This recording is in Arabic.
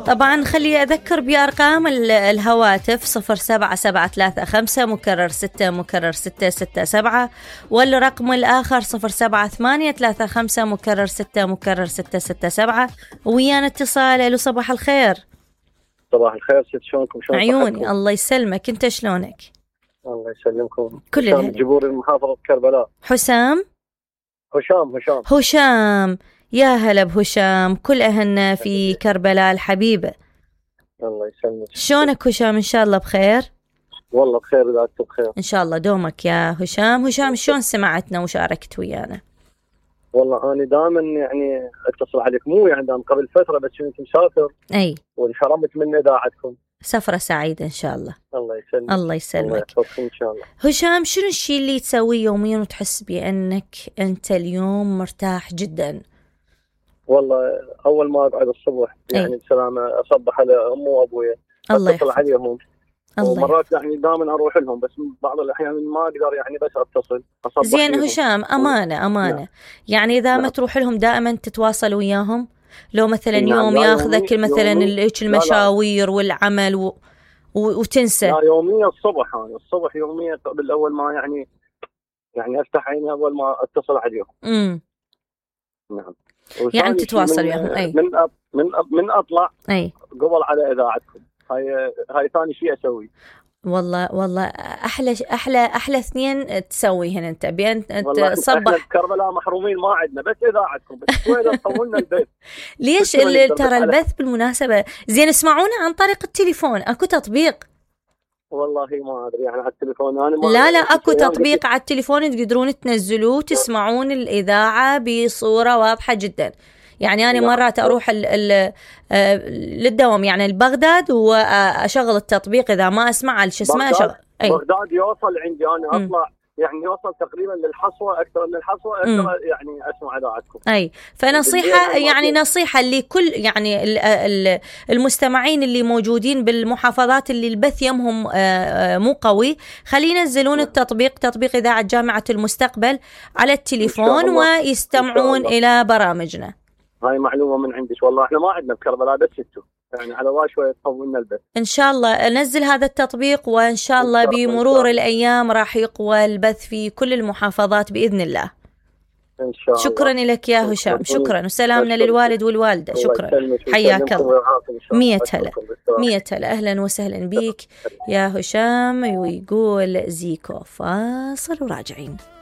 طبعا خلي أذكر بأرقام الهواتف 07735 مكرر 6 مكرر 667 والرقم الآخر 07835 مكرر 6 مكرر 667. ويانا اتصال. ألو صباح الخير. صباح الخير، شلونكم؟ عيوني صحتكم؟ الله يسلمك، انت شلونك؟ الله يسلمكم. كل حسام جبوري المحافظة كربلاء. هشام يا هلا بهشام، كل أهلنا في كربلاء الحبيبة. الله يسلمك. شلونك هشام؟ إن شاء الله بخير. والله بخير، إذا أنت بخير إن شاء الله دومك يا هشام. شلون سمعتنا وشاركت ويانا؟ والله أنا دائما يعني أتصل عليك، مو يعني دائما، قبل فترة بس كنت مسافر أي وانحرمت من إذاعتكم. سفرة سعيدة إن شاء الله. الله يسلمك. الله يسلمك. الله يحفظك إن شاء الله. هشام، شنو الشيء اللي تسويه يوميا وتحس بأنك أنت اليوم مرتاح جدا؟ والله أول ما أقعد الصبح يعني بسلامة أصبح على أمي وأبوي، أتصل عليهم، ومرات يعني دائما أروح لهم، بس بعض الأحيان ما أقدر يعني بس أتصل أصبح زين هشام، أمانة يعني إذا ما تروح لهم دائما تتواصل وياهم؟ لو مثلا يوم ياخذك مثلا المشاوير والعمل وتنسى؟ لا، يوميا الصبح، أنا الصبح يوميا قبل أول ما يعني أفتح عيني أول ما أتصل عليهم. نعم. يعني تتواصل وياهم. أي من أطلع أي قبل على إذاعتكم. هاي ثاني شيء أسوي. والله أحلى اثنين تسويهن أنت، بأن تصبح. احنا كربلاء محرومين، ما عندنا بس إذاعتكم، بس شوية تطولنا البث. ليش ترى البث بالمناسبة زين اسمعونا عن طريق التليفون، أكو تطبيق. والله ما أدري يعني على التليفون أنا لا أكو تطبيق على التليفون تقدرون تنزلوه وتسمعون الإذاعة بصورة واضحة جدا. يعني أنا مرات أروح للدوام يعني لبغداد وأشغل التطبيق، إذا ما أسمع على شو اسمه أشغل. بغداد يوصل عندي أنا أطلع يعني يوصل تقريبا للحصوة، أكثر من الحصوة أكثر يعني أسمع إذاعتكم. أي فنصيحة يعني نصيحة لكل يعني المستمعين اللي موجودين بالمحافظات اللي البث يمهم مو قوي، خلينا ينزلون التطبيق، تطبيق إذاعة جامعة المستقبل على التليفون ويستمعون إلى برامجنا. هاي معلومة من عندك، والله احنا ما عندنا بكربلاء بس ستو، يعني على شوية تطولنا البث. إن شاء الله نزل هذا التطبيق، وإن شاء الله بمرور الأيام راح يقوى البث في كل المحافظات بإذن الله. إن شاء الله. شكرا لك يا هشام، شكرا، وسلامنا للوالد والوالدة. شكرا، حياك الله. 100 هلا أهلا وسهلا بيك يا هشام. ويقول زيكو فاصل وراجعين.